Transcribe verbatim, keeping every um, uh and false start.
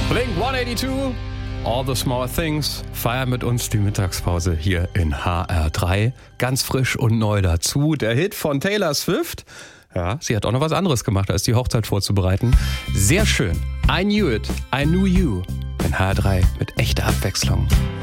Blink hundertzweiundachtzig, All the Small Things, feiern mit uns die Mittagspause hier in H R drei. Ganz frisch und neu dazu, der Hit von Taylor Swift. Ja, sie hat auch noch was anderes gemacht, als die Hochzeit vorzubereiten. Sehr schön. I knew it, I knew you. In H R drei mit echter Abwechslung.